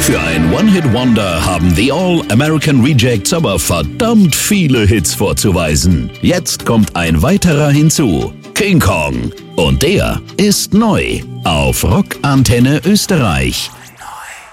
Für ein One-Hit-Wonder haben The All-American Rejects aber verdammt viele Hits vorzuweisen. Jetzt kommt ein weiterer hinzu. King Kong. Und der ist neu auf Rock Antenne Österreich.